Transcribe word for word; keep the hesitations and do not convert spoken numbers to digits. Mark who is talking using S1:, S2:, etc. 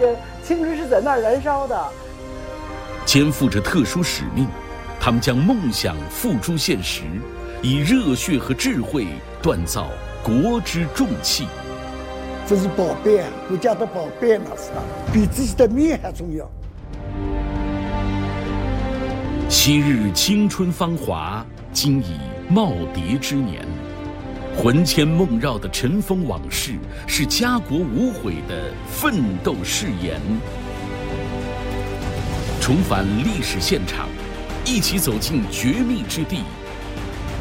S1: 个青春是在那儿燃烧的。
S2: 肩负着特殊使命，他们将梦想付诸现实，以热血和智慧锻造国之重器。
S3: 这是宝贝啊，国家的宝贝嘛，是吧？比自己的命还重要。
S2: 昔日青春芳华，今已耄耋之年。魂牵梦绕的尘封往事，是家国无悔的奋斗誓言。重返历史现场，一起走进绝密之地。